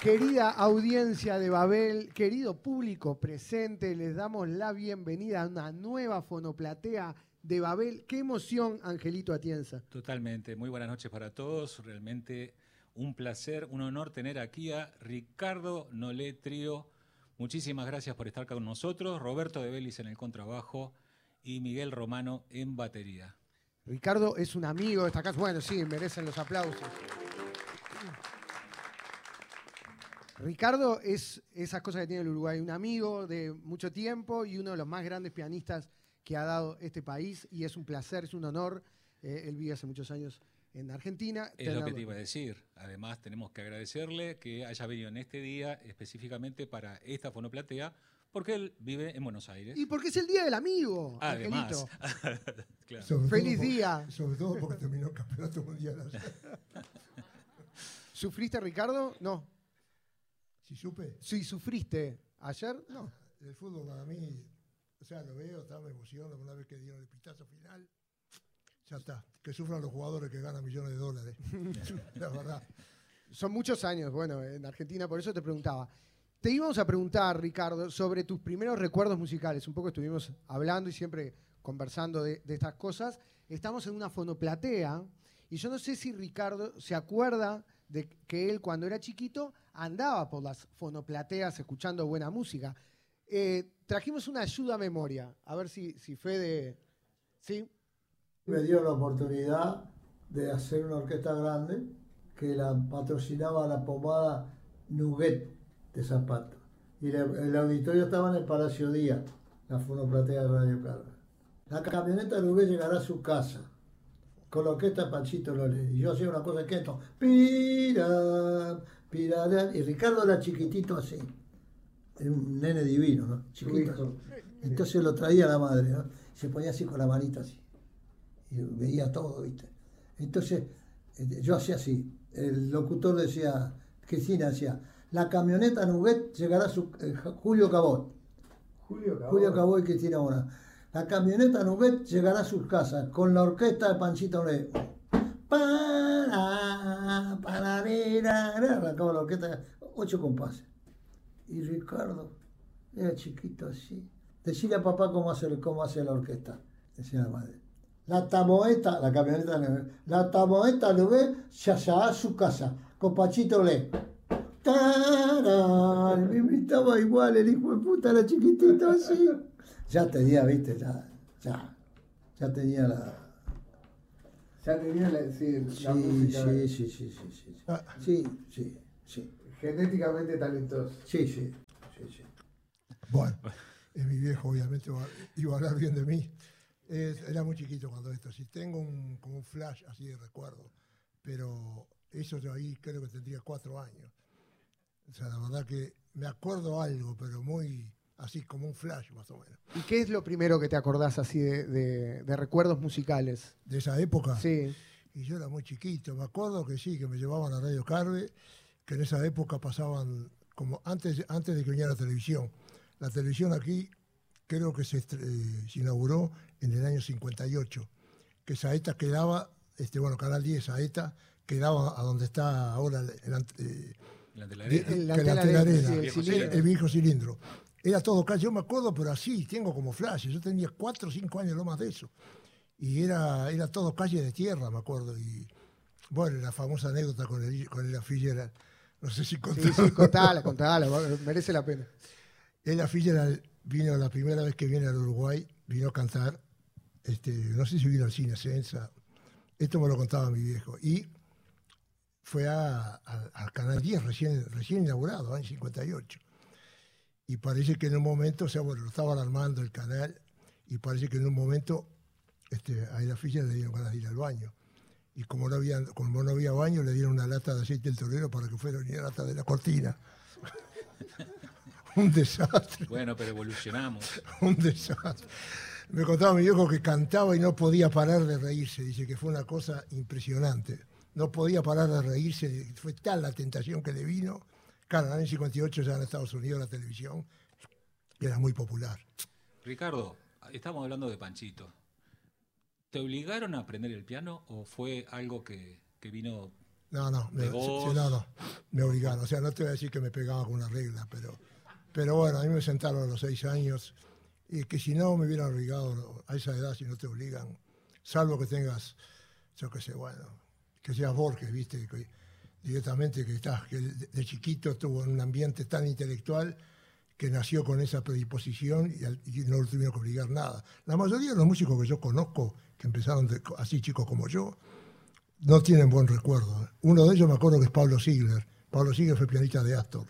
Querida audiencia de Babel, querido público presente, les damos la bienvenida a una nueva fonoplatea de Babel. ¡Qué emoción, Angelito Atienza! Totalmente. Muy buenas noches para todos. Realmente un placer, un honor tener aquí a Ricardo Nolé Trío. Muchísimas gracias por estar con nosotros. Roberto de Bellis en el contrabajo y Miguel Romano en batería. Ricardo es un amigo de esta casa. Bueno, sí, merecen los aplausos. Ricardo es esas cosas que tiene el Uruguay, un amigo de mucho tiempo y uno de los más grandes pianistas que ha dado este país, y es un placer, es un honor. Él vive hace muchos años en Argentina. Es lo que te iba a decir. Además, tenemos que agradecerle que haya venido en este día específicamente para esta fonoplatea, porque él vive en Buenos Aires. Y porque es el Día del Amigo, Además. Angelito. Claro. Feliz día. Sobre todo porque terminó el campeonato mundial ayer. ¿Sufriste, Ricardo? No. ¿Sí supe? Sí, ¿sufriste ayer? No. El fútbol para mí, o sea, lo veo, me emociono una vez que dieron el pitazo final. Ya está. Que sufran los jugadores que ganan millones de dólares. La verdad. Son muchos años, bueno, en Argentina, por eso te preguntaba. Te íbamos a preguntar, Ricardo, sobre tus primeros recuerdos musicales. Un poco estuvimos hablando y siempre conversando de estas cosas. Estamos en una fonoplatea y yo no sé si Ricardo se acuerda de que él cuando era chiquito andaba por las fonoplateas escuchando buena música. Trajimos una ayuda a memoria, a ver si Fede... ¿Sí? Me dio la oportunidad de hacer una orquesta grande que la patrocinaba la pomada Nuguet de Zapato. Y el auditorio estaba en el Palacio Díaz, la fonoplatea de Radio Carga. La camioneta Nuguet llegará a su casa con la orquesta de Panchito Lolé. Y yo hacía una cosa que esto, pira, pira, y Ricardo era chiquitito así. Era un nene divino, ¿no? Chiquito. Entonces lo traía la madre, ¿no? Se ponía así con la manita así. Y veía todo, ¿viste? Entonces yo hacía así. El locutor decía, Cristina decía, la camioneta Nuguet llegará a su... Julio Caboy. Julio Caboy y Cristina Bona. La camioneta Nuguet llegará a sus casas con la orquesta de Panchito Lolé. Arrancaba la orquesta, 8 compases. Y Ricardo era chiquito así. Decirle a papá cómo hace la orquesta, decía la madre. La tamoeta, la camioneta, la tamoeta Nuguet llegará a su casa con Panchito Lolé. ¡Tarán! Me imitaba igual, el hijo de puta era chiquitito así. Ya tenía, viste, ya tenía la... Ya tenía la música. Sí. Genéticamente talentoso. Sí. Bueno, mi viejo obviamente iba a hablar bien de mí. Era muy chiquito cuando esto, sí, tengo como un flash así de recuerdo, pero eso yo ahí creo que tendría 4 años. O sea, la verdad que me acuerdo algo, pero muy así como un flash más o menos. ¿Y qué es lo primero que te acordás así de recuerdos musicales? ¿De esa época? Sí. Y yo era muy chiquito, me acuerdo que sí, que me llevaban a Radio Carve, que en esa época pasaban, como antes de que viniera la televisión. La televisión aquí creo que se inauguró en el año 58, que Saeta quedaba, Canal 10 Saeta, quedaba a donde está ahora La telarera. El viejo cilindro. Era todo calle, yo me acuerdo, pero así, tengo como flash. Yo tenía 4 o 5 años, no más de eso. Y era todo calle de tierra, me acuerdo. Y bueno, la famosa anécdota con el Fitzgerald. No sé si contarla. Sí, contala, merece la pena. El Fitzgerald vino la primera vez que viene al Uruguay, vino a cantar, no sé si vino al cine Sensa. Esto me lo contaba mi viejo. Y fue al Canal 10 recién inaugurado, en 58. Y parece que en un momento, lo estaban armando el canal, y parece que en un momento a la Fitzgerald le dieron ganas de ir al baño. Y como no había baño, le dieron una lata de aceite del torero para que fuera una lata de la cortina. Un desastre. Bueno, pero evolucionamos. Un desastre. Me contaba mi viejo que cantaba y no podía parar de reírse. Dice que fue una cosa impresionante. No podía parar de reírse. Fue tal la tentación que le vino. Claro, en el año 58 ya en Estados Unidos la televisión era muy popular. Ricardo, estamos hablando de Panchito. ¿Te obligaron a aprender el piano o fue algo que vino No. de vos? No. me obligaron. O sea, no te voy a decir que me pegaban con una regla, pero bueno, a mí me sentaron a los 6 años y que si no me hubieran obligado a esa edad, si no te obligan, salvo que tengas, yo qué sé, bueno, que seas Borges, viste, que directamente que de chiquito estuvo en un ambiente tan intelectual que nació con esa predisposición y no lo tuvieron que obligar nada. La mayoría de los músicos que yo conozco, que empezaron así chicos como yo, no tienen buen recuerdo. Uno de ellos me acuerdo que es Pablo Ziegler. Pablo Ziegler fue pianista de Astor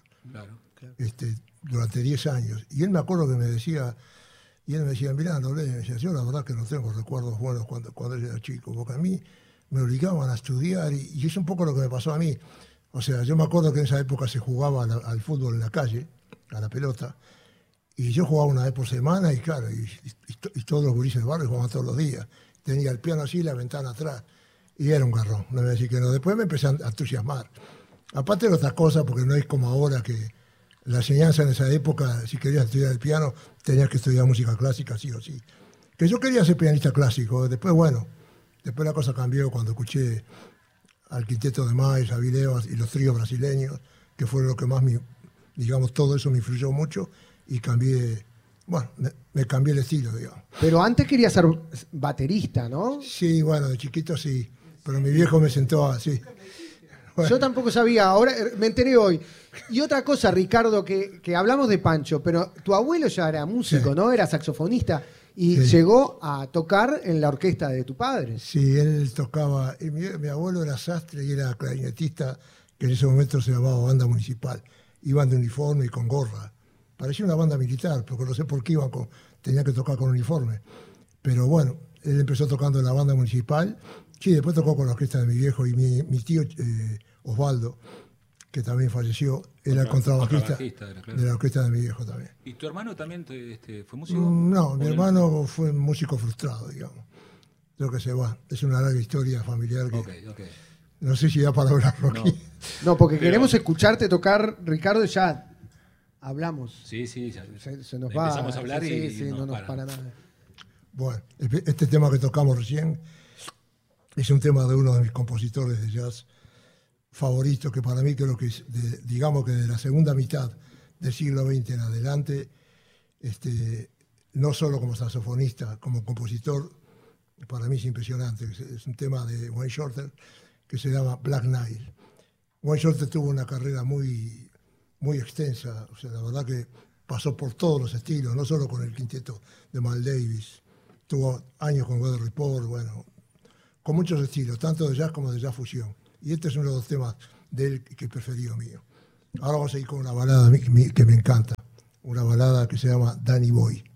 durante 10 años. Y él me acuerdo que me decía, mirá, Nolé, me decía, yo la verdad que no tengo recuerdos buenos cuando yo era chico, porque a mí me obligaban a estudiar y es un poco lo que me pasó a mí. O sea, yo me acuerdo que en esa época se jugaba al fútbol en la calle, a la pelota, y yo jugaba una vez por semana y claro, y todos los gurises del barrio jugaban todos los días. Tenía el piano así y la ventana atrás. Y era un garrón, no me voy a decir que no. Después me empecé a entusiasmar. Aparte de otras cosas, porque no es como ahora que la enseñanza en esa época, si querías estudiar el piano, tenías que estudiar música clásica, sí o sí. Que yo quería ser pianista clásico. Después, bueno, después la cosa cambió cuando escuché al Quinteto de Maes, a Vilevas y los tríos brasileños, que fueron lo que más, digamos, todo eso me influyó mucho y cambié, bueno, me cambié el estilo, digamos. Pero antes querías ser baterista, ¿no? Sí, bueno, de chiquito sí, pero mi viejo me sentó así. Bueno. Yo tampoco sabía, ahora me enteré hoy. Y otra cosa, Ricardo, que hablamos de Pancho, pero tu abuelo ya era músico, sí. ¿no? Era saxofonista y sí. Llegó a tocar en la orquesta de tu padre. Sí, él tocaba, y mi abuelo era sastre y era clarinetista, que en ese momento se llamaba banda municipal. Iban de uniforme y con gorra. Parecía una banda militar, porque no sé por qué tenían que tocar con uniforme. Pero bueno, él empezó tocando en la banda municipal. Sí, después tocó con la orquesta de mi viejo y mi tío Osvaldo, que también falleció, era el contrabajista de la orquesta de mi viejo también. ¿Y tu hermano también fue músico? No, mi hermano fue músico frustrado, digamos. Lo que se va. Es una larga historia familiar que no sé si da para hablarlo aquí. No, porque queremos escucharte tocar, Ricardo, ya hablamos. Sí, ya se nos va. Empezamos a hablar y no nos para nada. Bueno, este tema que tocamos recién es un tema de uno de mis compositores de jazz favoritos, que para mí creo que es, digamos que de la segunda mitad del siglo XX en adelante, no solo como saxofonista, como compositor, para mí es impresionante. Es un tema de Wayne Shorter que se llama Black Nile. Wayne Shorter tuvo una carrera muy, muy extensa, o sea, la verdad que pasó por todos los estilos, no solo con el quinteto de Miles Davis, tuvo años con Weather Report, bueno, con muchos estilos, tanto de jazz como de jazz fusión. Y este es uno de los temas de él que he preferido mío. Ahora vamos a ir con una balada que me encanta, una balada que se llama Danny Boy.